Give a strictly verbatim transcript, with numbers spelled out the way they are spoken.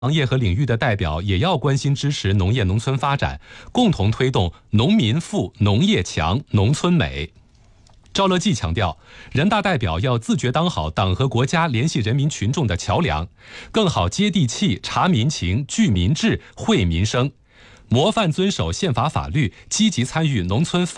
行业和领域的代表也要关心支持农业农村发展，共同推动农民富、农业强、农村美。赵乐际强调，人大代表要自觉当好党和国家联系人民群众的桥梁，更好接地气、察民情、聚民智、惠民生，模范遵守宪法法律，积极参与农村发